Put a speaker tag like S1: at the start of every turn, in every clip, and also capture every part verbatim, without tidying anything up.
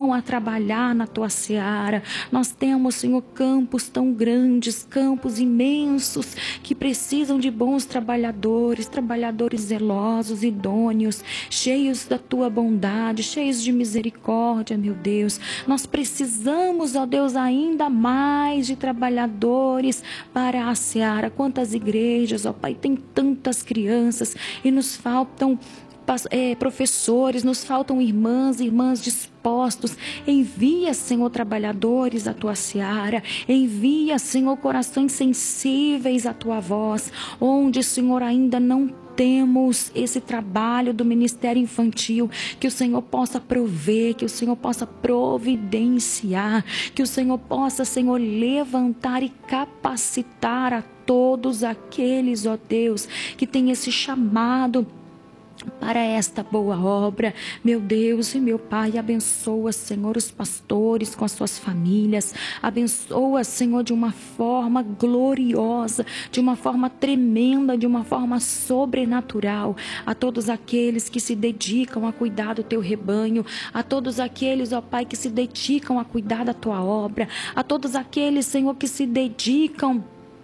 S1: a trabalhar na tua seara. Nós temos, Senhor, campos tão grandes, campos imensos, que precisam de bons trabalhadores, trabalhadores zelosos, idôneos, cheios da tua bondade, cheios de misericórdia, meu Deus. Nós precisamos, ó Deus, ainda mais de trabalhadores para a seara. Quantas igrejas, ó Pai, tem tantas crianças e nos faltam É, professores, nos faltam irmãs, irmãs dispostos. Envia, Senhor, trabalhadores à tua seara. Envia, Senhor, corações sensíveis à tua voz, onde, Senhor, ainda não temos esse trabalho do ministério infantil, que o Senhor possa prover, que o Senhor possa providenciar, que o Senhor possa, Senhor, levantar e capacitar a todos aqueles, ó Deus, que tem esse chamado para esta boa obra. Meu Deus e meu Pai, abençoa, Senhor, os pastores com as suas famílias. Abençoa, Senhor, de uma forma gloriosa, de uma forma tremenda, de uma forma sobrenatural, a todos aqueles que se dedicam a cuidar do teu rebanho, a todos aqueles, ó Pai, que se dedicam a cuidar da tua obra, a todos aqueles, Senhor, que se dedicam,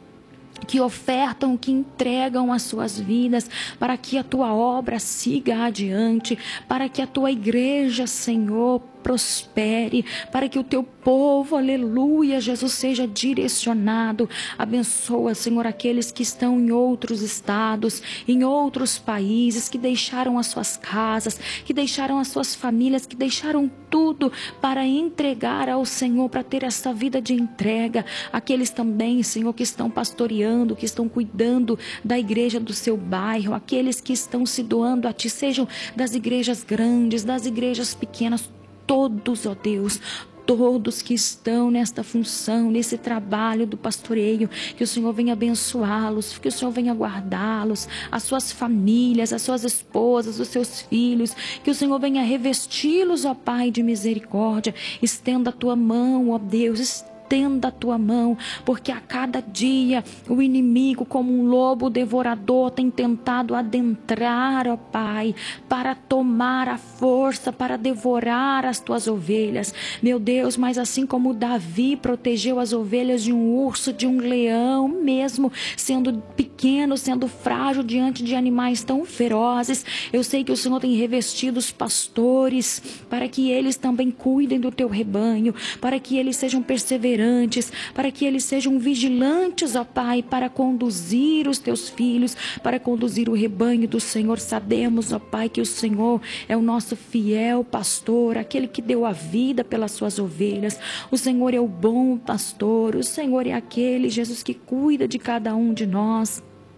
S1: que ofertam, que entregam as suas vidas para que a tua obra siga adiante, para que a tua igreja, Senhor, prospere, para que o teu povo, aleluia, Jesus, seja direcionado. Abençoa, Senhor, aqueles que estão em outros estados, em outros países, que deixaram as suas casas, que deixaram as suas famílias, que deixaram tudo para entregar ao Senhor, para ter essa vida de entrega. Aqueles também, Senhor, que estão pastoreando, que estão cuidando da igreja do seu bairro, aqueles que estão se doando a ti, sejam das igrejas grandes, das igrejas pequenas, todos, ó Deus, todos que estão nesta função, nesse trabalho do pastoreio, que o Senhor venha abençoá-los, que o Senhor venha guardá-los, as suas famílias, as suas esposas, os seus filhos, que o Senhor venha revesti-los, ó Pai, de misericórdia. Estenda a tua mão, ó Deus, estenda a tua mão, porque a cada dia o inimigo, como um lobo devorador, tem tentado adentrar, ó Pai, para tomar a força, para devorar as tuas ovelhas, meu Deus. Mas assim como Davi protegeu as ovelhas de um urso, de um leão, mesmo sendo pequeno, sendo frágil diante de animais tão ferozes, eu sei que o Senhor tem revestido os pastores para que eles também cuidem do teu rebanho, para que eles sejam perseverantes, para que eles sejam vigilantes, ó Pai, para conduzir os teus filhos, para conduzir o rebanho do Senhor. Sabemos, ó Pai, que o Senhor é o nosso fiel pastor, aquele que deu a vida pelas suas ovelhas. O Senhor é o bom pastor, o Senhor é aquele, Jesus, que cuida de cada um de nós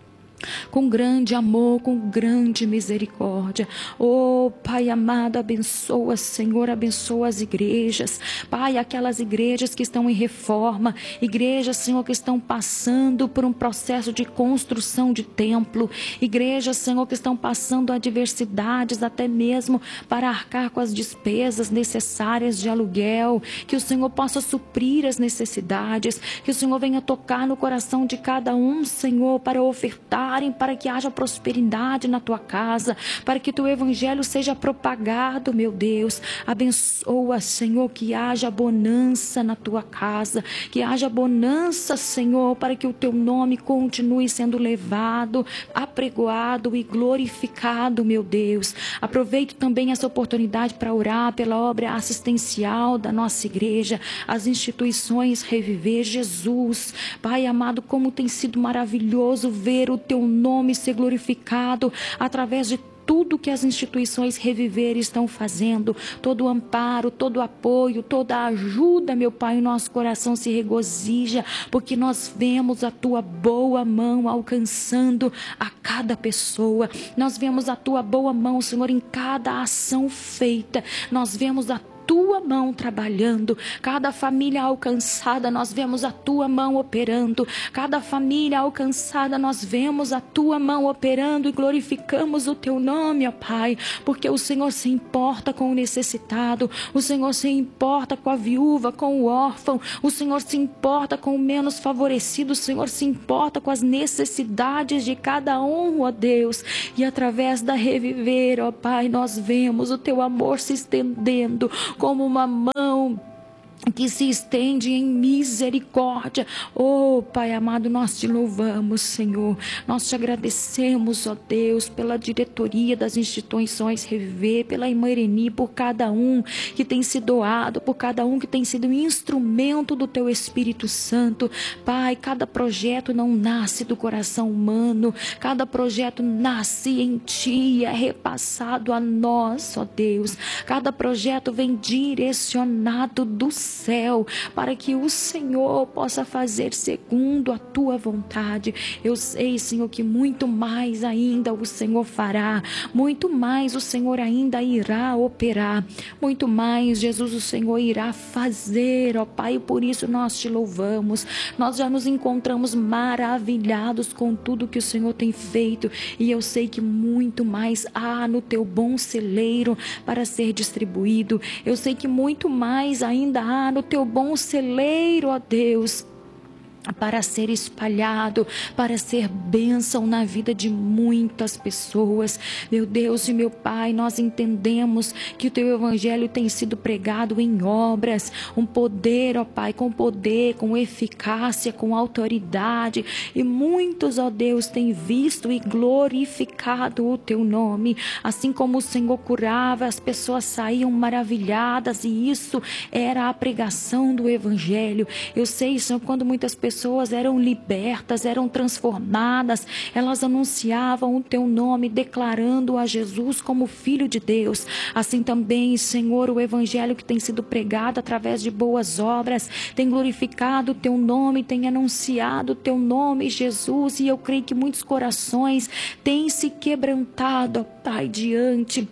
S1: com grande amor, com grande misericórdia. Oh Pai amado, abençoa, Senhor, abençoa as igrejas, Pai, aquelas igrejas que estão em reforma, igrejas, Senhor, que estão passando por um processo de construção de templo, igrejas, Senhor, que estão passando adversidades até mesmo para arcar com as despesas necessárias de aluguel. Que o Senhor possa suprir as necessidades, que o Senhor venha tocar no coração de cada um, Senhor, para ofertar, para que haja prosperidade na tua casa, para que teu evangelho seja propagado, meu Deus. Abençoa, Senhor, que haja bonança na tua casa, que haja bonança, Senhor, para que o teu nome continue sendo levado, apregoado e glorificado, meu Deus. Aproveito também essa oportunidade para orar pela obra assistencial da nossa igreja, as instituições Reviver. Jesus, Pai amado, como tem sido maravilhoso ver o teu nome ser glorificado através de tudo que as instituições Reviver estão fazendo, todo o amparo, todo o apoio, toda a ajuda, meu Pai. O nosso coração se regozija, porque nós vemos a tua boa mão alcançando a cada pessoa, nós vemos a tua boa mão, Senhor, em cada ação feita, nós vemos a tua mão trabalhando, cada família alcançada, nós vemos a tua mão operando, cada família alcançada, nós vemos a tua mão operando e glorificamos o teu nome, ó Pai, porque o Senhor se importa com o necessitado, o Senhor se importa com a viúva, com o órfão, o Senhor se importa com o menos favorecido, o Senhor se importa com as necessidades de cada um, ó Deus, e através da Reviver, ó Pai, nós vemos o teu amor se estendendo, como uma mão que se estende em misericórdia. Oh, Pai amado, nós te louvamos, Senhor. Nós te agradecemos, ó Deus, pela diretoria das instituições Reviver, pela irmã Ireni, por cada um que tem se doado, por cada um que tem sido instrumento do teu Espírito Santo. Pai, cada projeto não nasce do coração humano, cada projeto nasce em ti, é repassado a nós, ó Deus. Cada projeto vem direcionado do céu, para que o Senhor possa fazer segundo a tua vontade. Eu sei, Senhor, que muito mais ainda o Senhor fará, muito mais o Senhor ainda irá operar, muito mais, Jesus, o Senhor irá fazer, ó Pai, por isso nós te louvamos. Nós já nos encontramos maravilhados com tudo que o Senhor tem feito, e eu sei que muito mais há no teu bom celeiro para ser distribuído. Eu sei que muito mais ainda há no teu bom celeiro, ó Deus, para ser espalhado, para ser bênção na vida de muitas pessoas. Meu Deus e meu Pai, nós entendemos que o teu evangelho tem sido pregado em obras, um poder, ó Pai, com poder, com eficácia, com autoridade, e muitos, ó Deus, têm visto e glorificado o teu nome. Assim como o Senhor curava, as pessoas saíam maravilhadas, e isso era a pregação do evangelho. Eu sei, Senhor, quando muitas pessoas pessoas eram libertas, eram transformadas, elas anunciavam o teu nome, declarando a Jesus como Filho de Deus. Assim também, Senhor, o evangelho que tem sido pregado através de boas obras tem glorificado o teu nome, tem anunciado o teu nome, Jesus, e eu creio que muitos corações têm se quebrantado, ó Pai, diante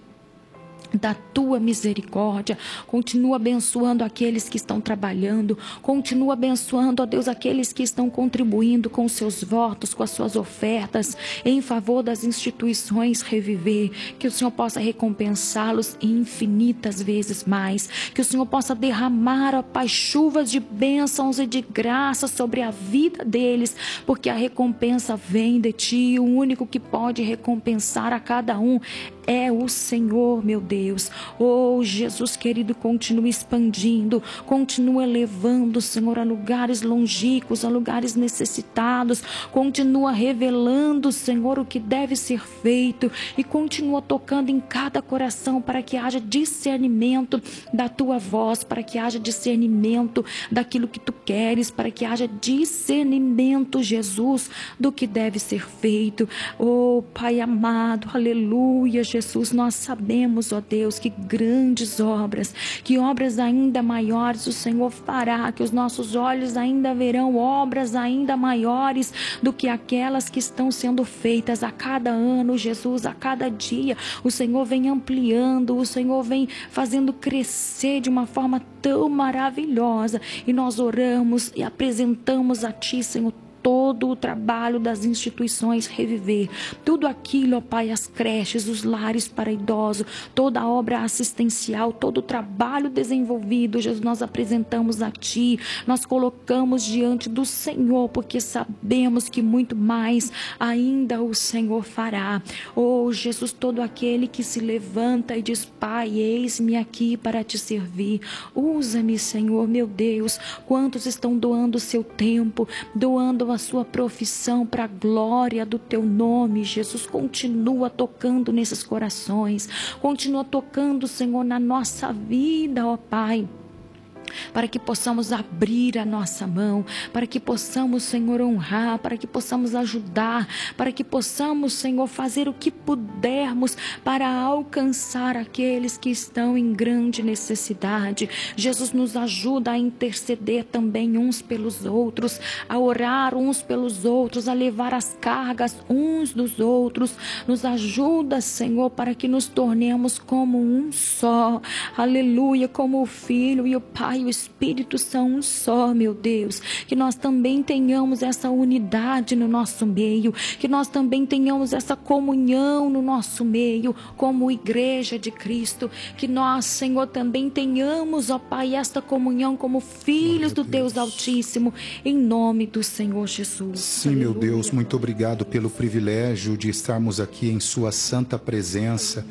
S1: da tua misericórdia. Continua abençoando aqueles que estão trabalhando, continua abençoando, ó Deus, aqueles que estão contribuindo com seus votos, com as suas ofertas em favor das instituições Reviver. Que o Senhor possa recompensá-los infinitas vezes mais, que o Senhor possa derramar, ó Pai, chuvas de bênçãos e de graça sobre a vida deles, porque a recompensa vem de ti. O único que pode recompensar a cada um é o Senhor, meu Deus. Oh, Jesus querido, continua expandindo, continua levando, Senhor, a lugares longínquos, a lugares necessitados, continua revelando, Senhor, o que deve ser feito, e continua tocando em cada coração para que haja discernimento da tua voz, para que haja discernimento daquilo que tu queres, para que haja discernimento, Jesus, do que deve ser feito. Oh, Pai amado, aleluia, Jesus, nós sabemos, ó Deus, que grandes obras, que obras ainda maiores o Senhor fará, que os nossos olhos ainda verão obras ainda maiores do que aquelas que estão sendo feitas a cada ano, Jesus, a cada dia. O Senhor vem ampliando, o Senhor vem fazendo crescer de uma forma tão maravilhosa, e nós oramos e apresentamos a Ti, Senhor, todo o trabalho das instituições Reviver, tudo aquilo, ó Pai, as creches, os lares para idosos, toda a obra assistencial, todo o trabalho desenvolvido, Jesus, nós apresentamos a Ti, nós colocamos diante do Senhor, porque sabemos que muito mais ainda o Senhor fará. Oh, Jesus, todo aquele que se levanta e diz: Pai, eis-me aqui para te servir, usa-me, Senhor, meu Deus. Quantos estão doando o seu tempo, doando a sua profissão para a glória do teu nome, Jesus. Continua tocando nesses corações, continua tocando, Senhor, na nossa vida, ó Pai, para que possamos abrir a nossa mão, para que possamos, Senhor, honrar, para que possamos ajudar, para que possamos, Senhor, fazer o que pudermos para alcançar aqueles que estão em grande necessidade. Jesus, nos ajuda a interceder também uns pelos outros, a orar uns pelos outros, a levar as cargas uns dos outros. Nos ajuda, Senhor, para que nos tornemos como um só, aleluia, como o Filho e o Pai e o Espírito são um só, meu Deus. Que nós também tenhamos essa unidade no nosso meio, que nós também tenhamos essa comunhão no nosso meio, como igreja de Cristo, que nós, Senhor, também tenhamos, ó Pai, esta comunhão como filhos do Deus Altíssimo, em nome do Senhor Jesus.
S2: Sim, aleluia. Meu Deus, muito obrigado pelo privilégio de estarmos aqui em Sua santa presença.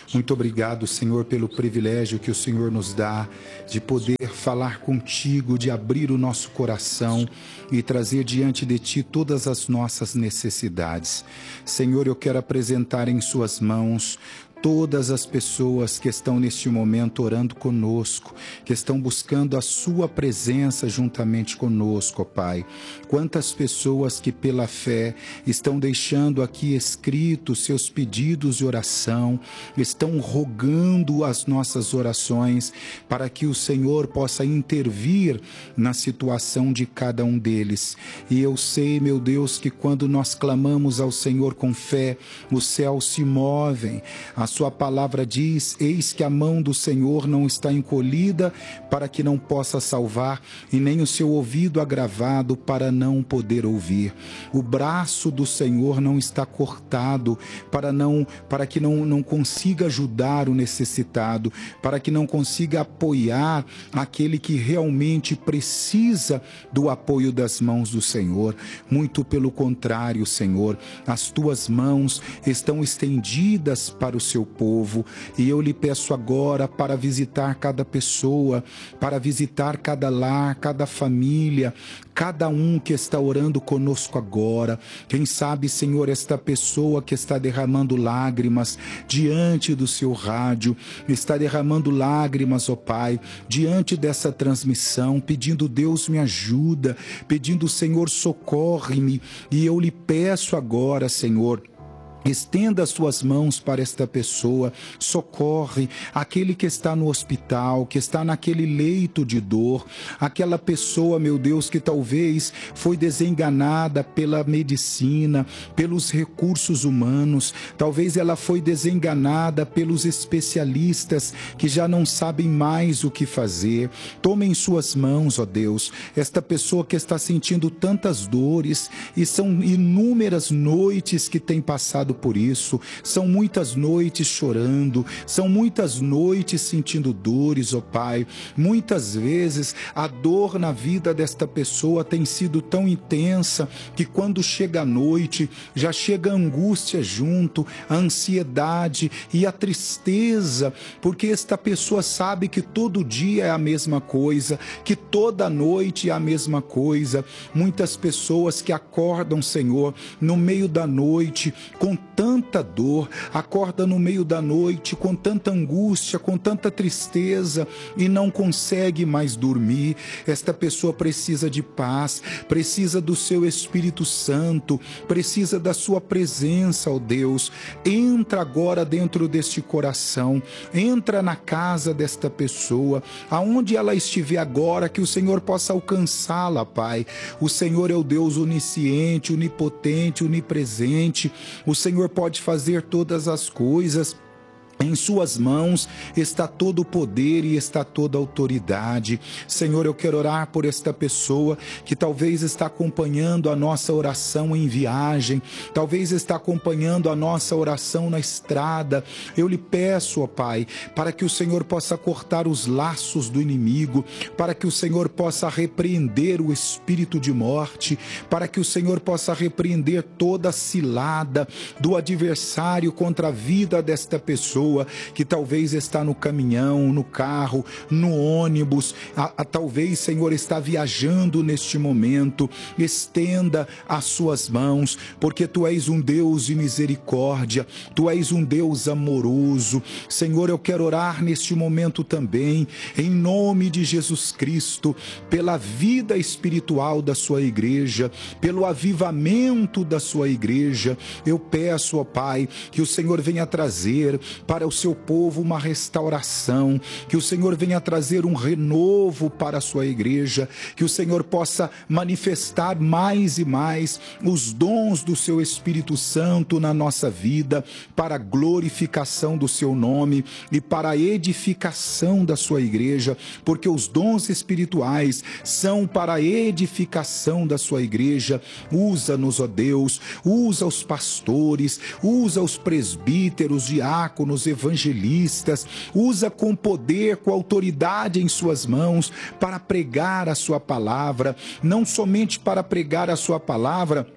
S2: Muito obrigado, Senhor, pelo privilégio que o Senhor nos dá de poder falar contigo, de abrir o nosso coração e trazer diante de ti todas as nossas necessidades. Senhor, eu quero apresentar em suas mãos todas as pessoas que estão neste momento orando conosco, que estão buscando a sua presença juntamente conosco, ó Pai. Quantas pessoas que pela fé estão deixando aqui escritos seus pedidos de oração, estão rogando as nossas orações para que o Senhor possa intervir na situação de cada um deles. E eu sei, meu Deus, que quando nós clamamos ao Senhor com fé, os céus se movem. A sua palavra diz: eis que a mão do Senhor não está encolhida para que não possa salvar, e nem o seu ouvido agravado para não poder ouvir. O braço do Senhor não está cortado para não para que não, não consiga ajudar o necessitado, para que não consiga apoiar aquele que realmente precisa do apoio das mãos do Senhor. Muito pelo contrário, Senhor, as tuas mãos estão estendidas para o seu povo, e eu lhe peço agora para visitar cada pessoa, para visitar cada lar, cada família, cada um que está orando conosco agora. Quem sabe, Senhor, esta pessoa que está derramando lágrimas diante do seu rádio, está derramando lágrimas, ó Pai, diante dessa transmissão, pedindo: Deus, me ajuda, pedindo: Senhor, socorre-me. E eu lhe peço agora, Senhor, estenda as suas mãos para esta pessoa, socorre aquele que está no hospital, que está naquele leito de dor, aquela pessoa, meu Deus, que talvez foi desenganada pela medicina, pelos recursos humanos, talvez ela foi desenganada pelos especialistas que já não sabem mais o que fazer. Toma em suas mãos, ó Deus, esta pessoa que está sentindo tantas dores, e são inúmeras noites que tem passado por isso, são muitas noites chorando, são muitas noites sentindo dores, ó Pai. Muitas vezes a dor na vida desta pessoa tem sido tão intensa que quando chega a noite, já chega a angústia junto, a ansiedade e a tristeza, porque esta pessoa sabe que todo dia é a mesma coisa, que toda noite é a mesma coisa. Muitas pessoas que acordam, Senhor, no meio da noite com tanta dor, acorda no meio da noite com tanta angústia, com tanta tristeza, e não consegue mais dormir. Esta pessoa precisa de paz, precisa do seu Espírito Santo, precisa da sua presença, ó Deus. Entra agora dentro deste coração, entra na casa desta pessoa, aonde ela estiver agora, que o Senhor possa alcançá-la, Pai. O Senhor é o Deus onisciente, onipotente, onipresente. O Senhor pode fazer todas as coisas. Em suas mãos está todo o poder e está toda a autoridade. Senhor, eu quero orar por esta pessoa que talvez está acompanhando a nossa oração em viagem, talvez está acompanhando a nossa oração na estrada. Eu lhe peço, ó Pai, para que o Senhor possa cortar os laços do inimigo, para que o Senhor possa repreender o espírito de morte, para que o Senhor possa repreender toda a cilada do adversário contra a vida desta pessoa, que talvez está no caminhão, no carro, no ônibus, a, a, talvez, Senhor, está viajando neste momento. Estenda as suas mãos, porque Tu és um Deus de misericórdia, Tu és um Deus amoroso. Senhor, eu quero orar neste momento também, em nome de Jesus Cristo, pela vida espiritual da sua igreja, pelo avivamento da sua igreja. Eu peço, ó Pai, que o Senhor venha trazer para o seu povo uma restauração, que o Senhor venha trazer um renovo para a sua igreja, que o Senhor possa manifestar mais e mais os dons do seu Espírito Santo na nossa vida, para a glorificação do seu nome e para a edificação da sua igreja, porque os dons espirituais são para a edificação da sua igreja. Usa-nos, ó Deus, usa os pastores, usa os presbíteros, diáconos, evangelistas, usa com poder, com autoridade em suas mãos para pregar a sua palavra, não somente para pregar a sua palavra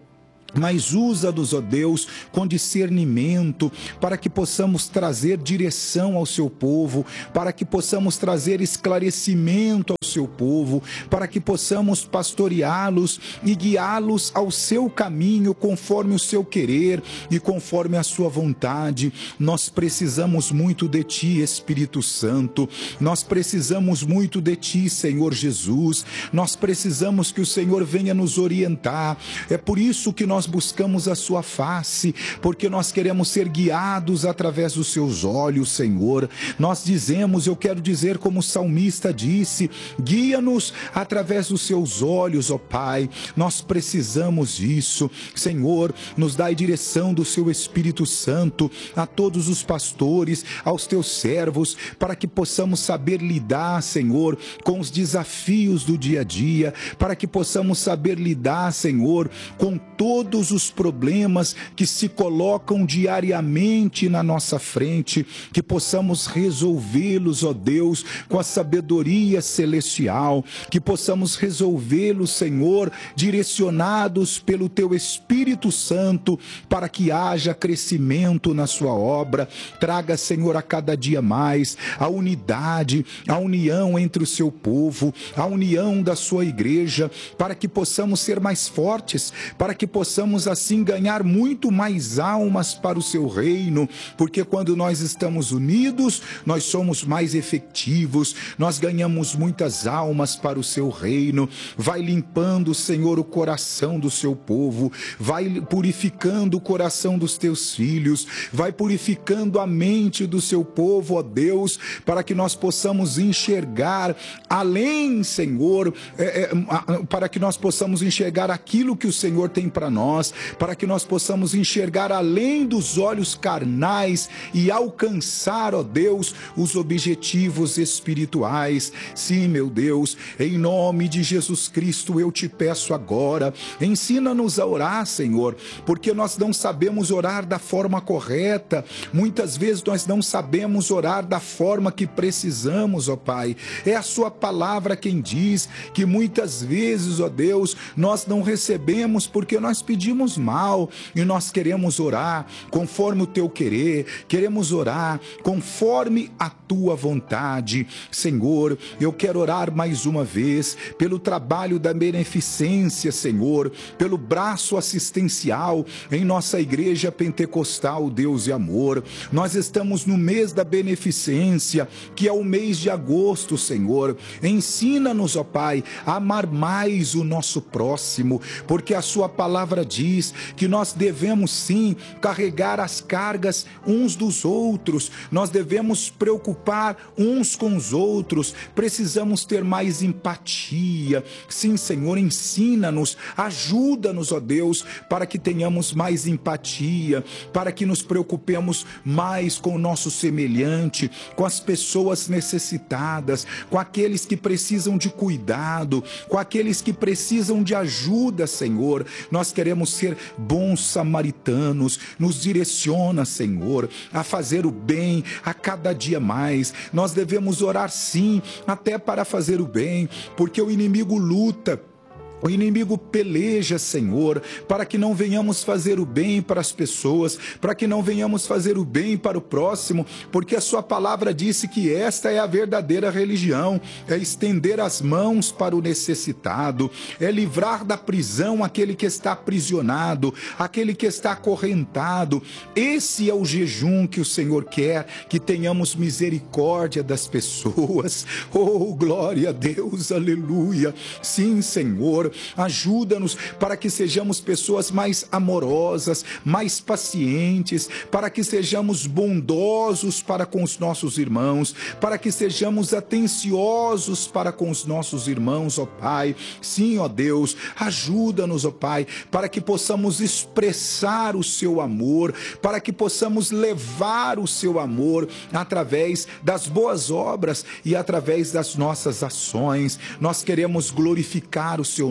S2: mas usa-nos, ó Deus, com discernimento, para que possamos trazer direção ao seu povo, para que possamos trazer esclarecimento ao seu povo, para que possamos pastoreá-los e guiá-los ao seu caminho, conforme o seu querer e conforme a sua vontade. Nós precisamos muito de Ti, Espírito Santo, nós precisamos muito de Ti, Senhor Jesus, nós precisamos que o Senhor venha nos orientar. É por isso que nós Nós buscamos a sua face, porque nós queremos ser guiados através dos seus olhos, Senhor. Nós dizemos, eu quero dizer como o salmista disse, guia-nos através dos seus olhos, ó Pai. Nós precisamos disso, Senhor. Nos dai direção do seu Espírito Santo a todos os pastores, aos teus servos, para que possamos saber lidar, Senhor, com os desafios do dia a dia, para que possamos saber lidar, Senhor, com todos Todos os problemas que se colocam diariamente na nossa frente, que possamos resolvê-los, ó Deus, com a sabedoria celestial, que possamos resolvê-los, Senhor, direcionados pelo Teu Espírito Santo, para que haja crescimento na Sua obra. Traga, Senhor, a cada dia mais a unidade, a união entre o Seu povo, a união da Sua igreja, para que possamos ser mais fortes, para que possamos assim ganhar muito mais almas para o seu reino, porque quando nós estamos unidos, nós somos mais efetivos, nós ganhamos muitas almas para o seu reino. Vai limpando, Senhor, o coração do seu povo, vai purificando o coração dos teus filhos, vai purificando a mente do seu povo, ó Deus, para que nós possamos enxergar além, Senhor, é, é, para que nós possamos enxergar aquilo que o Senhor tem para nós, para que nós possamos enxergar além dos olhos carnais e alcançar, ó Deus, os objetivos espirituais. Sim, meu Deus, em nome de Jesus Cristo eu te peço agora, ensina-nos a orar, Senhor, porque nós não sabemos orar da forma correta, muitas vezes nós não sabemos orar da forma que precisamos, ó Pai. É a sua palavra quem diz que muitas vezes, ó Deus, nós não recebemos porque nós pedimos mal, e nós queremos orar conforme o teu querer, queremos orar conforme a tua vontade. Senhor, eu quero orar mais uma vez pelo trabalho da beneficência, Senhor, pelo braço assistencial em nossa igreja pentecostal, Deus e amor. Nós estamos no mês da beneficência, que é o mês de agosto, Senhor. Ensina-nos, ó Pai, a amar mais o nosso próximo, porque a sua palavra diz que nós devemos sim carregar as cargas uns dos outros, nós devemos preocupar uns com os outros, precisamos ter mais empatia. Sim, Senhor, ensina-nos, ajuda-nos, ó Deus, para que tenhamos mais empatia, para que nos preocupemos mais com o nosso semelhante, com as pessoas necessitadas, com aqueles que precisam de cuidado, com aqueles que precisam de ajuda, Senhor. Nós queremos ser bons samaritanos. Nos direciona, Senhor, a fazer o bem a cada dia mais. Nós devemos orar sim, até para fazer o bem, porque o inimigo luta. O inimigo peleja, Senhor, para que não venhamos fazer o bem para as pessoas, para que não venhamos fazer o bem para o próximo, porque a sua palavra disse que esta é a verdadeira religião, é estender as mãos para o necessitado, é livrar da prisão aquele que está aprisionado, aquele que está acorrentado. Esse é o jejum que o Senhor quer, que tenhamos misericórdia das pessoas. Oh, glória a Deus, aleluia. Sim, Senhor, ajuda-nos para que sejamos pessoas mais amorosas, mais pacientes, para que sejamos bondosos para com os nossos irmãos, para que sejamos atenciosos para com os nossos irmãos, ó Pai. Sim, ó Deus, ajuda-nos, ó Pai, para que possamos expressar o seu amor, para que possamos levar o seu amor através das boas obras e através das nossas ações. Nós queremos glorificar o seu nome.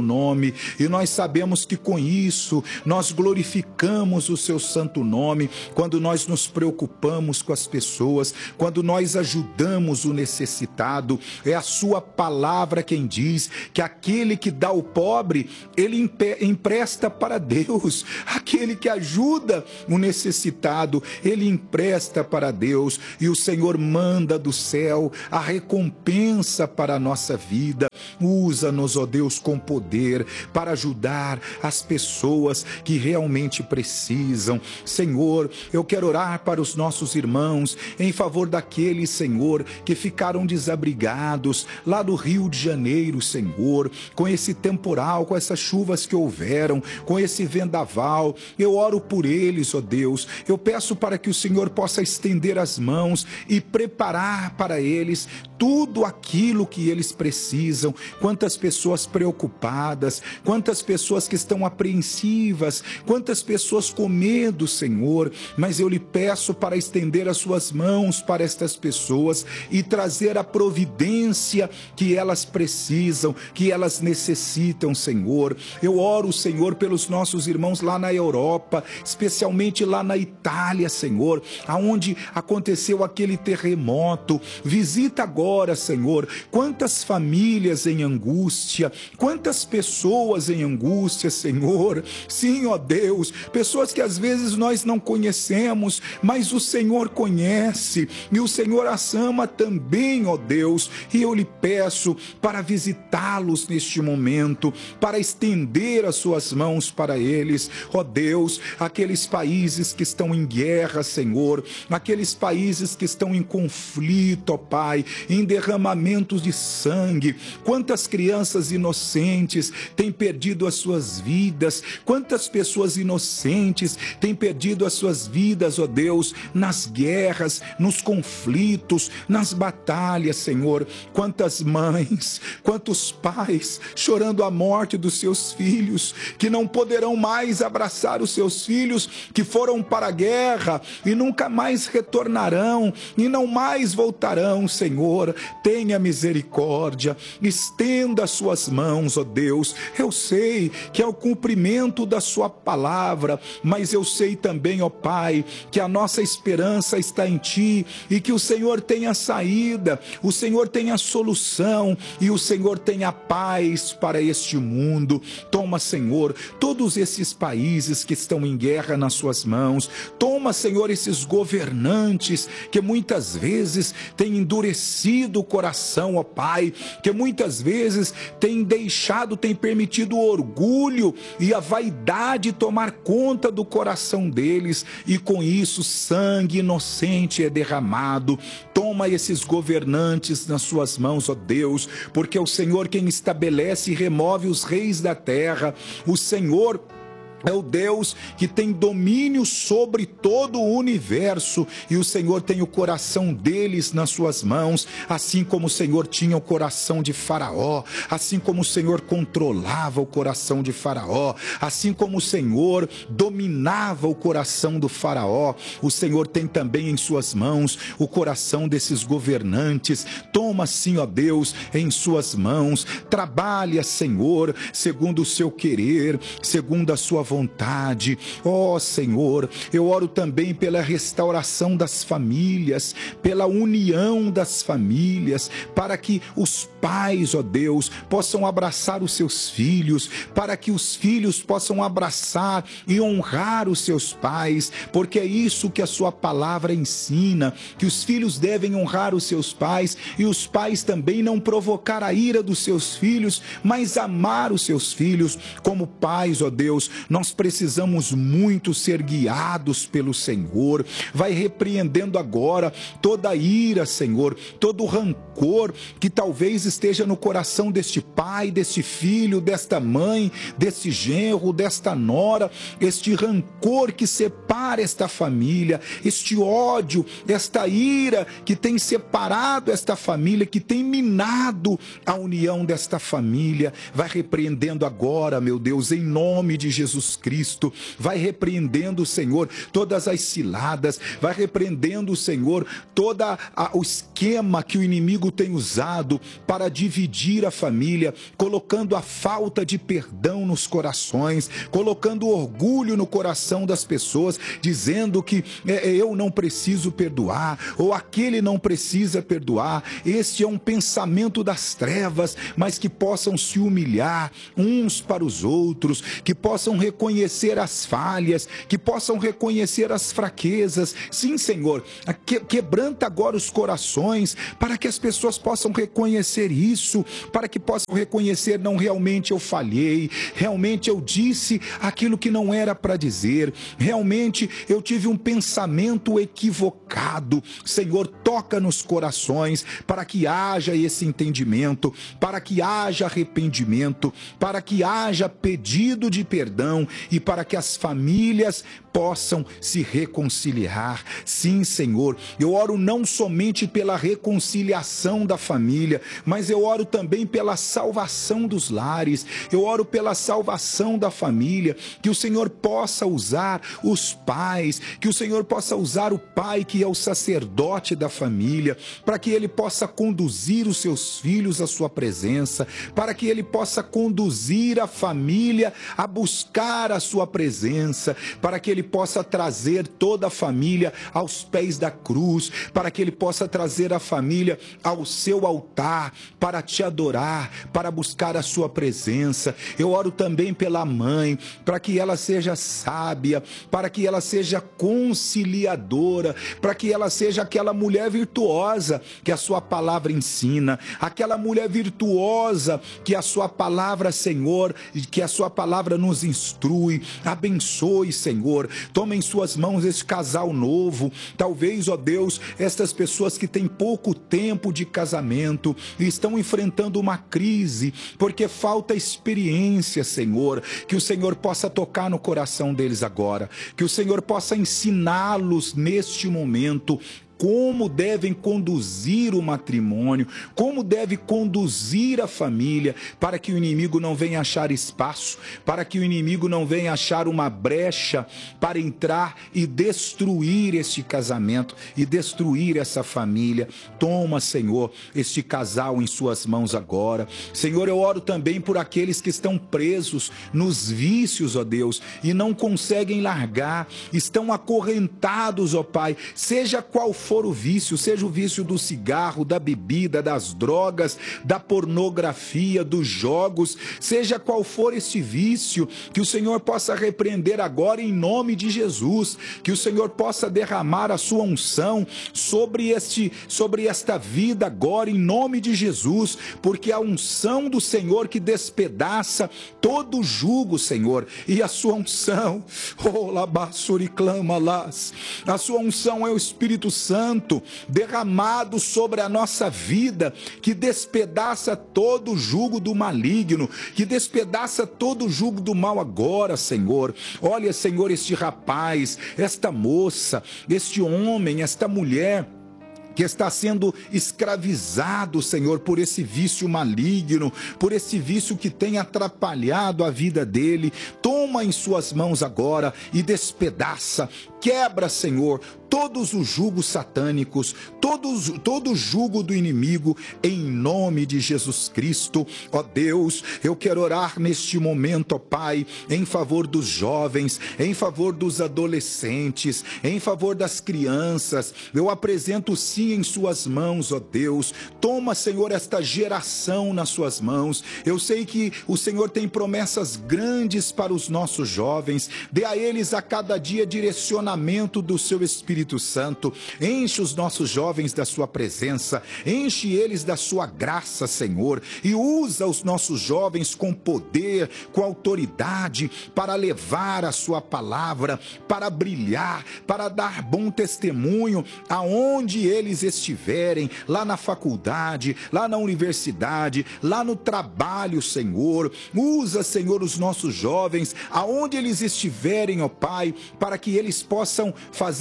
S2: nome, e nós sabemos que com isso nós glorificamos o seu santo nome, quando nós nos preocupamos com as pessoas, quando nós ajudamos o necessitado. É a sua palavra quem diz que aquele que dá ao pobre, ele empresta para Deus. Aquele que ajuda o necessitado, ele empresta para Deus, e o Senhor manda do céu a recompensa para a nossa vida. Usa-nos, ó Deus, com poder para ajudar as pessoas que realmente precisam. Senhor, eu quero orar para os nossos irmãos em favor daqueles, Senhor, que ficaram desabrigados lá do Rio de Janeiro, Senhor, com esse temporal, com essas chuvas que houveram, com esse vendaval. Eu oro por eles, ó Deus. Eu peço para que o Senhor possa estender as mãos e preparar para eles tudo aquilo que eles precisam. Quantas pessoas preocupadas, quantas pessoas que estão apreensivas, quantas pessoas com medo, Senhor, mas eu lhe peço para estender as suas mãos para estas pessoas e trazer a providência que elas precisam, que elas necessitam, Senhor. Eu oro, Senhor, pelos nossos irmãos lá na Europa, especialmente lá na Itália, Senhor, aonde aconteceu aquele terremoto. Visita agora, Senhor, quantas famílias em angústia, quantas pessoas em angústia, Senhor. Sim, ó Deus, pessoas que às vezes nós não conhecemos, mas o Senhor conhece, e o Senhor as ama também, ó Deus, e eu lhe peço para visitá-los neste momento, para estender as suas mãos para eles, ó Deus, aqueles países que estão em guerra, Senhor, aqueles países que estão em conflito, ó Pai, em derramamentos de sangue. Quantas crianças inocentes têm perdido as suas vidas, quantas pessoas inocentes têm perdido as suas vidas, ó Deus, nas guerras, nos conflitos, nas batalhas, Senhor. Quantas mães, quantos pais chorando a morte dos seus filhos, que não poderão mais abraçar os seus filhos que foram para a guerra e nunca mais retornarão e não mais voltarão, Senhor. Tenha misericórdia, estenda as suas mãos, ó Deus. Eu sei que é o cumprimento da sua palavra, mas eu sei também, ó Pai, que a nossa esperança está em Ti e que o Senhor tem a saída, o Senhor tem a solução e o Senhor tem a paz para este mundo. Toma, Senhor, todos esses países que estão em guerra nas suas mãos. Toma, Senhor, esses governantes que muitas vezes têm endurecido o coração, ó Pai, que muitas vezes têm deixado, têm permitido o orgulho e a vaidade tomar conta do coração deles, e com isso sangue inocente é derramado. Toma esses governantes nas suas mãos, ó Deus, porque é o Senhor quem estabelece e remove os reis da terra. O Senhor é o Deus que tem domínio sobre todo o universo, e o Senhor tem o coração deles nas suas mãos, assim como o Senhor tinha o coração de Faraó, assim como o Senhor controlava o coração de Faraó, assim como o Senhor dominava o coração do Faraó, o Senhor tem também em suas mãos o coração desses governantes. Toma, sim, ó Deus, em suas mãos. Trabalha, Senhor, segundo o seu querer, segundo a sua vontade. Ó oh, Senhor, eu oro também pela restauração das famílias, pela união das famílias, para que os pais, ó Deus, possam abraçar os seus filhos, para que os filhos possam abraçar e honrar os seus pais, porque é isso que a sua palavra ensina, que os filhos devem honrar os seus pais, e os pais também não provocar a ira dos seus filhos, mas amar os seus filhos. Como pais, ó Deus, nós precisamos muito ser guiados pelo Senhor. Vai repreendendo agora toda a ira, Senhor, todo o rancor que talvez esteja no coração deste pai, deste filho, desta mãe, deste genro, desta nora, este rancor que separa esta família, este ódio, esta ira que tem separado esta família, que tem minado a união desta família. Vai repreendendo agora, meu Deus, em nome de Jesus Cristo. Vai repreendendo, Senhor, todas as ciladas, vai repreendendo, Senhor, todo o esquema que o inimigo tem usado para para dividir a família, colocando a falta de perdão nos corações, colocando orgulho no coração das pessoas, dizendo que é, eu não preciso perdoar, ou aquele não precisa perdoar. Este é um pensamento das trevas, mas que possam se humilhar uns para os outros, que possam reconhecer as falhas, que possam reconhecer as fraquezas. Sim, Senhor, que, quebranta agora os corações, para que as pessoas possam reconhecer isso, para que possam reconhecer, não, realmente eu falhei, realmente eu disse aquilo que não era para dizer, realmente eu tive um pensamento equivocado. Senhor, toca nos corações, para que haja esse entendimento, para que haja arrependimento, para que haja pedido de perdão e para que as famílias possam se reconciliar. Sim, Senhor, eu oro não somente pela reconciliação da família, mas eu oro também pela salvação dos lares, eu oro pela salvação da família, que o Senhor possa usar os pais, que o Senhor possa usar o pai que é o sacerdote da família, para que ele possa conduzir os seus filhos à sua presença, para que ele possa conduzir a família a buscar a sua presença, para que ele possa trazer toda a família aos pés da cruz, para que ele possa trazer a família ao seu altar, para te adorar, para buscar a sua presença. Eu oro também pela mãe, para que ela seja sábia, para que ela seja conciliadora, para que ela seja aquela mulher virtuosa que a sua palavra ensina, aquela mulher virtuosa que a sua palavra, Senhor, que a sua palavra nos instrui. Abençoe, Senhor, toma em suas mãos esse casal novo, talvez, ó Deus, estas pessoas que têm pouco tempo de casamento e estão enfrentando uma crise, porque falta experiência, Senhor, que o Senhor possa tocar no coração deles agora, que o Senhor possa ensiná-los neste momento como devem conduzir o matrimônio, como deve conduzir a família, para que o inimigo não venha achar espaço, para que o inimigo não venha achar uma brecha para entrar e destruir este casamento e destruir essa família. Toma, Senhor, este casal em suas mãos agora. Senhor, eu oro também por aqueles que estão presos nos vícios, ó Deus, e não conseguem largar, estão acorrentados, ó Pai, seja qual for for o vício, seja o vício do cigarro, da bebida, das drogas, da pornografia, dos jogos, seja qual for esse vício, que o Senhor possa repreender agora em nome de Jesus, que o Senhor possa derramar a sua unção sobre este, sobre esta vida agora em nome de Jesus, porque a unção do Senhor que despedaça todo o jugo, Senhor, e a sua unção, oh, labassuri clama las, a sua unção é o Espírito Santo derramado sobre a nossa vida, que despedaça todo o jugo do maligno, que despedaça todo o jugo do mal agora, Senhor. Olha, Senhor, este rapaz, esta moça, este homem, esta mulher que está sendo escravizado, Senhor, por esse vício maligno, por esse vício que tem atrapalhado a vida dele. Toma em suas mãos agora e despedaça, quebra, Senhor, todos os jugos satânicos, todos, todo o jugo do inimigo, em nome de Jesus Cristo. Ó Deus, eu quero orar neste momento, ó Pai, em favor dos jovens, em favor dos adolescentes, em favor das crianças. Eu apresento sim em suas mãos, ó Deus. Toma, Senhor, esta geração nas suas mãos. Eu sei que o Senhor tem promessas grandes para os nossos jovens. Dê a eles a cada dia direcionamento do seu Espírito Santo. Enche os nossos jovens da sua presença, enche eles da sua graça, Senhor, e usa os nossos jovens com poder, com autoridade, para levar a sua palavra, para brilhar, para dar bom testemunho aonde eles estiverem, lá na faculdade, lá na universidade, lá no trabalho, Senhor. Usa, Senhor, os nossos jovens aonde eles estiverem, ó Pai, para que eles possam fazer brilhar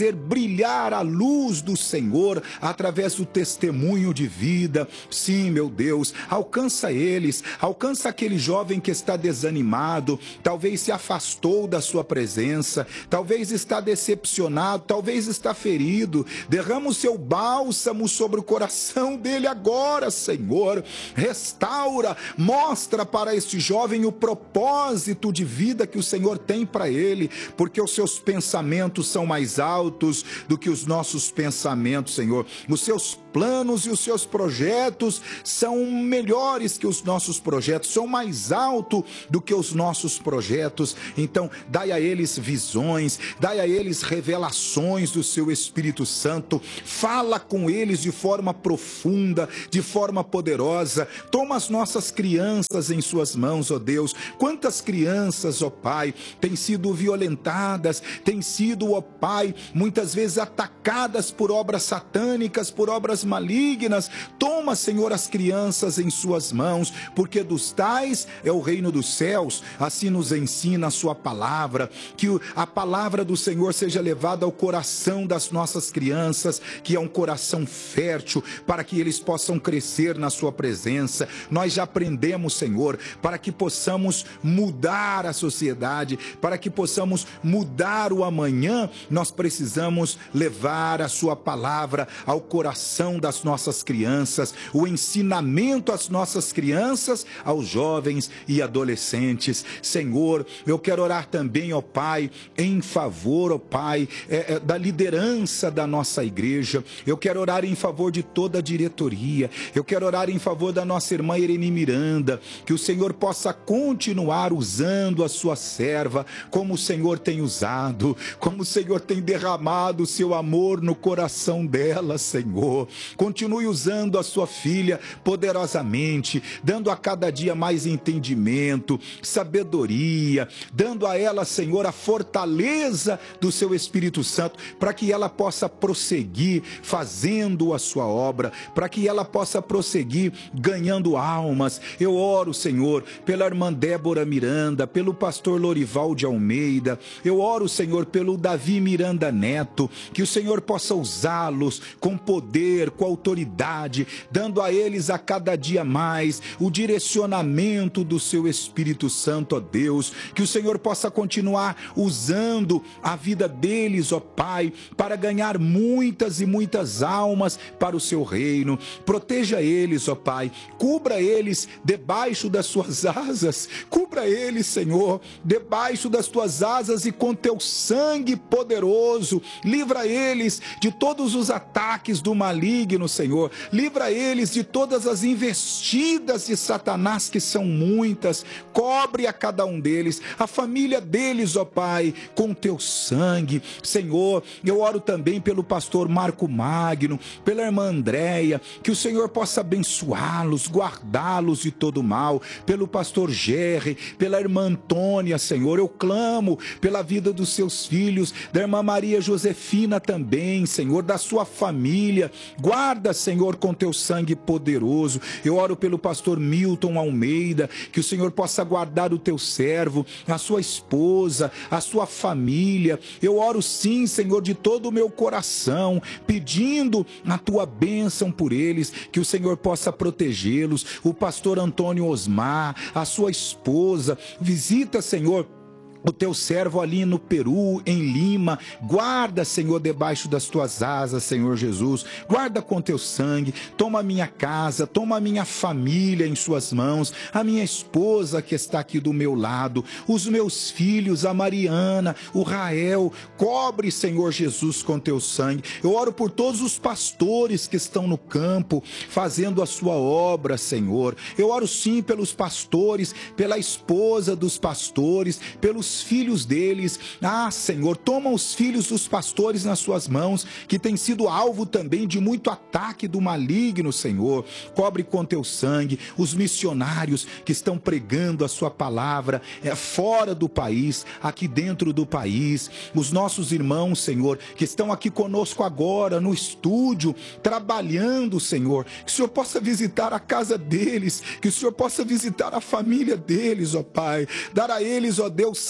S2: brilhar a luz do Senhor através do testemunho de vida. Sim, meu Deus, alcança eles, alcança aquele jovem que está desanimado, talvez se afastou da sua presença, talvez está decepcionado, talvez está ferido. Derrama o seu bálsamo sobre o coração dele agora, Senhor. Restaura, mostra para este jovem o propósito de vida que o Senhor tem para ele, porque os seus pensamentos são mais altos do que os nossos pensamentos, Senhor. Os seus planos e os seus projetos são melhores que os nossos projetos, são mais altos do que os nossos projetos. Então, dai a eles visões, dai a eles revelações do seu Espírito Santo, fala com eles de forma profunda, de forma poderosa. Toma as nossas crianças em suas mãos, ó Deus. Quantas crianças, ó Pai, têm sido violentadas, têm sido, ó Pai, muitas vezes atacadas por obras satânicas, por obras malignas. Toma, Senhor, as crianças em suas mãos, porque dos tais é o reino dos céus. Assim nos ensina a sua palavra, que a palavra do Senhor seja levada ao coração das nossas crianças, que é um coração fértil, para que eles possam crescer na sua presença. Nós já aprendemos, Senhor, para que possamos mudar a sociedade, para que possamos mudar o amanhã, nós precisamos levar a sua palavra ao coração das nossas crianças, o ensinamento às nossas crianças, aos jovens e adolescentes. Senhor, eu quero orar também, ó Pai, em favor, ó Pai, é, é, da liderança da nossa igreja. Eu quero orar em favor de toda a diretoria. Eu quero orar em favor da nossa irmã Irene Miranda, que o Senhor possa continuar usando a sua serva, como o Senhor tem usado, como o Senhor tem derramado o seu amor no coração dela, Senhor. Continue usando a sua filha poderosamente, dando a cada dia mais entendimento, sabedoria, dando a ela, Senhor, a fortaleza do seu Espírito Santo, para que ela possa prosseguir fazendo a sua obra, para que ela possa prosseguir ganhando almas. Eu oro, Senhor, pela irmã Débora Miranda, pelo pastor Lorival de Almeida. Eu oro, Senhor, pelo Davi Miranda Neto, que o Senhor possa usá-los com poder, com autoridade, dando a eles a cada dia mais o direcionamento do seu Espírito Santo, ó Deus. Que o Senhor possa continuar usando a vida deles, ó Pai, para ganhar muitas e muitas almas para o seu reino. Proteja eles, ó Pai, cubra eles debaixo das suas asas, cubra eles, Senhor, debaixo das tuas asas, e com teu sangue poderoso, livra eles de todos os ataques do maligno, Senhor, livra eles de todas as investidas de Satanás, que são muitas. Cobre a cada um deles, a família deles, ó Pai, com teu sangue, Senhor. Eu oro também pelo pastor Marco Magno, pela irmã Andréia, que o Senhor possa abençoá-los, guardá-los de todo mal, pelo pastor Gerry, pela irmã Antônia, Senhor. Eu clamo pela vida dos seus filhos, da irmã Maria Josefina também, Senhor, da sua família. Guarda, Senhor, com teu sangue poderoso. Eu oro pelo pastor Milton Almeida, que o Senhor possa guardar o teu servo, a sua esposa, a sua família. Eu oro sim, Senhor, de todo o meu coração, pedindo a tua bênção por eles, que o Senhor possa protegê-los. O pastor Antônio Osmar, a sua esposa, visita, Senhor, o teu servo ali no Peru, em Lima. Guarda, Senhor, debaixo das tuas asas, Senhor Jesus. Guarda com teu sangue. Toma a minha casa, toma a minha família em suas mãos, a minha esposa que está aqui do meu lado, os meus filhos, a Mariana, o Rael. Cobre, Senhor Jesus, com teu sangue. Eu oro por todos os pastores que estão no campo fazendo a sua obra, Senhor. Eu oro sim pelos pastores, pela esposa dos pastores, pelos filhos deles. Ah, Senhor, toma os filhos dos pastores nas suas mãos, que tem sido alvo também de muito ataque do maligno, Senhor. Cobre com teu sangue os missionários que estão pregando a sua palavra é, fora do país, aqui dentro do país. Os nossos irmãos, Senhor, que estão aqui conosco agora no estúdio, trabalhando, Senhor. Que o Senhor possa visitar a casa deles, que o Senhor possa visitar a família deles, ó Pai. Dar a eles, ó Deus,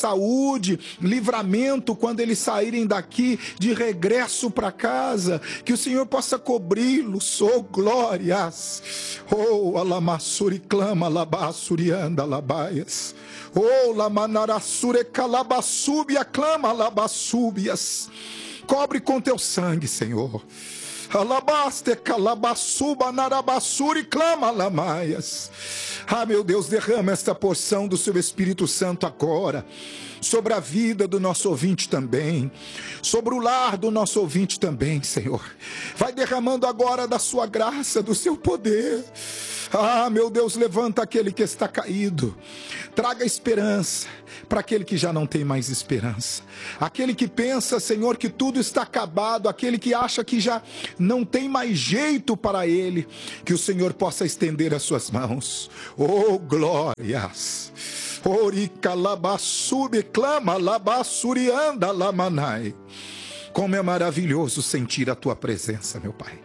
S2: saúde, livramento quando eles saírem daqui de regresso para casa, que o Senhor possa cobri-los, oh glórias, oh alamassuri clama labassurianda labaias, oh lamanarassure calabasúbia clama labassúbias, cobre com teu sangue, Senhor. Alabaste calabassuba narabassuri clama lamaias. Ah, meu Deus, derrama esta porção do seu Espírito Santo agora sobre a vida do nosso ouvinte também, sobre o lar do nosso ouvinte também, Senhor. Vai derramando agora da sua graça, do seu poder. Ah, meu Deus, levanta aquele que está caído, traga esperança para aquele que já não tem mais esperança, aquele que pensa, Senhor, que tudo está acabado, aquele que acha que já não tem mais jeito para ele, que o Senhor possa estender as suas mãos. Oh glórias, Orica labassube clama labassurianda lamanai. Como é maravilhoso sentir a tua presença, meu Pai.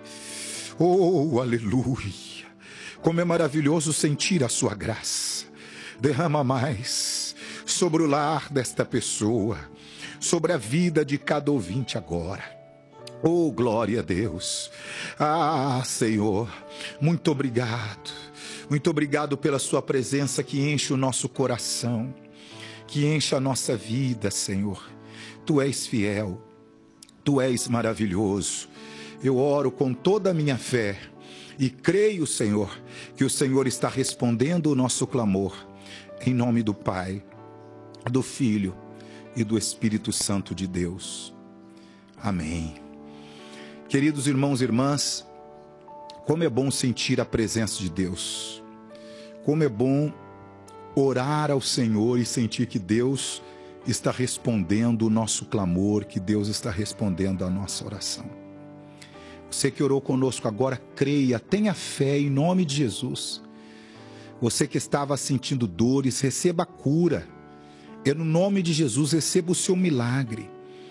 S2: Oh aleluia. Como é maravilhoso sentir a sua graça. Derrama mais sobre o lar desta pessoa, sobre a vida de cada ouvinte agora. Oh, glória a Deus. Ah, Senhor, muito obrigado. Muito obrigado pela sua presença que enche o nosso coração, que enche a nossa vida, Senhor. Tu és fiel, tu és maravilhoso. Eu oro com toda a minha fé e creio, Senhor, que o Senhor está respondendo o nosso clamor, em nome do Pai, do Filho e do Espírito Santo de Deus. Amém. Queridos irmãos e irmãs, como é bom sentir a presença de Deus. Como é bom orar ao Senhor e sentir que Deus está respondendo o nosso clamor, que Deus está respondendo a nossa oração. Você que orou conosco agora, creia, tenha fé em nome de Jesus. Você que estava sentindo dores, receba a cura. Eu, no nome de Jesus, receba o seu milagre.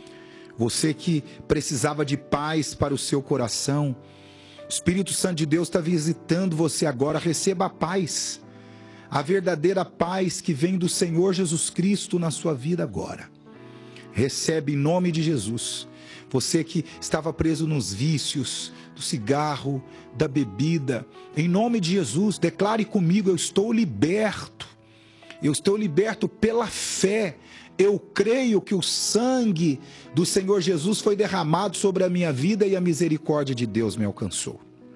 S2: Você que precisava de paz para o seu coração, o Espírito Santo de Deus está visitando você agora, receba a paz. A verdadeira paz que vem do Senhor Jesus Cristo na sua vida agora. Recebe em nome de Jesus. Você que estava preso nos vícios, do cigarro, da bebida, em nome de Jesus, declare comigo, eu estou liberto. Eu estou liberto pela fé. Eu creio que o sangue do Senhor Jesus foi derramado sobre a minha vida e a misericórdia de Deus me alcançou.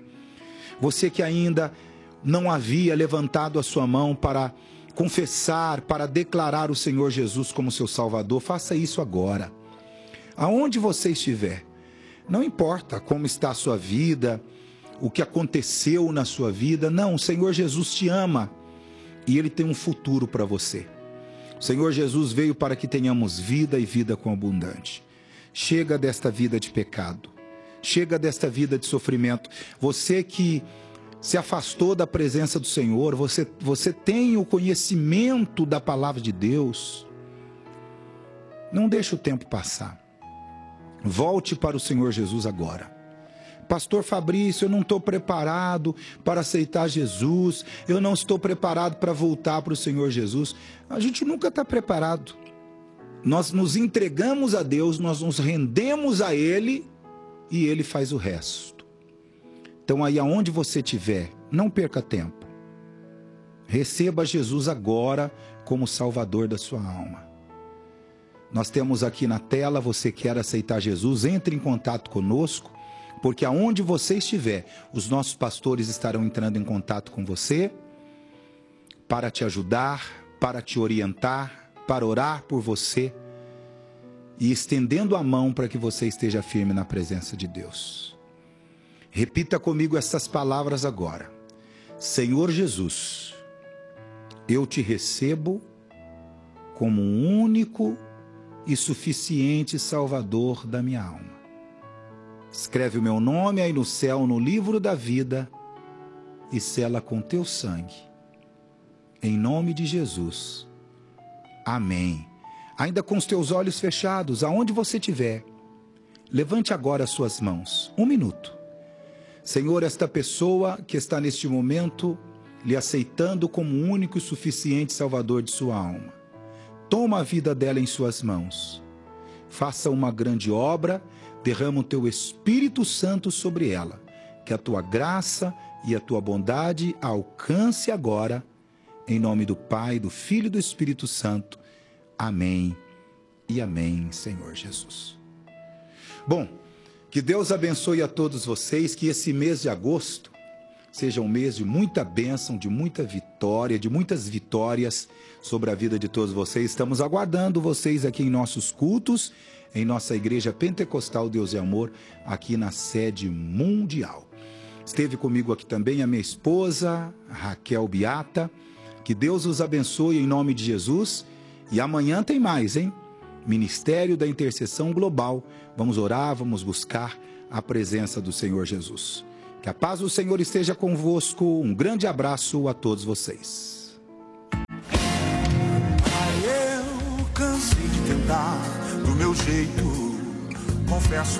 S2: Você que ainda não havia levantado a sua mão para confessar, para declarar o Senhor Jesus como seu Salvador, faça isso agora. Aonde você estiver, não importa como está a sua vida, o que aconteceu na sua vida, não, o Senhor Jesus te ama e Ele tem um futuro para você. O Senhor Jesus veio para que tenhamos vida e vida com abundante. Chega desta vida de pecado, chega desta vida de sofrimento. Você que se afastou da presença do Senhor, você, você tem o conhecimento da palavra de Deus, não deixe o tempo passar. Volte para o Senhor Jesus agora. Pastor Fabrício, eu não estou preparado para aceitar Jesus, eu não estou preparado para voltar para o Senhor Jesus. A gente nunca está preparado. Nós nos entregamos a Deus, nós nos rendemos a Ele e Ele faz o resto. Então aí aonde você estiver, não perca tempo. Receba Jesus agora como Salvador da sua alma. Nós temos aqui na tela, você quer aceitar Jesus, entre em contato conosco, porque aonde você estiver, os nossos pastores estarão entrando em contato com você, para te ajudar, para te orientar, para orar por você, e estendendo a mão para que você esteja firme na presença de Deus. Repita comigo essas palavras agora. Senhor Jesus, eu te recebo como um único e suficiente Salvador da minha alma. Escreve o meu nome aí no céu, no livro da vida, e sela com teu sangue. Em nome de Jesus. Amém. Ainda com os teus olhos fechados, aonde você estiver, levante agora as suas mãos. Um minuto. Senhor, esta pessoa que está neste momento lhe aceitando como único e suficiente Salvador de sua alma, Toma a vida dela em suas mãos. Faça uma grande obra, derrama o teu Espírito Santo sobre ela. Que a tua graça e a tua bondade a alcance agora, em nome do Pai, do Filho e do Espírito Santo. Amém e amém, Senhor Jesus. Bom, que Deus abençoe a todos vocês, que esse mês de agosto seja um mês de muita bênção, de muita vitória, de muitas vitórias sobre a vida de todos vocês. Estamos aguardando vocês aqui em nossos cultos, em nossa Igreja Pentecostal Deus e Amor, aqui na sede mundial. Esteve comigo aqui também a minha esposa, Raquel Beata. Que Deus os abençoe em nome de Jesus. E amanhã tem mais, hein? Ministério da Intercessão Global. Vamos orar, vamos buscar a presença do Senhor Jesus. Que a paz do Senhor esteja convosco. Um grande abraço a todos vocês.
S3: Eu cansei de tentar do meu jeito, confesso.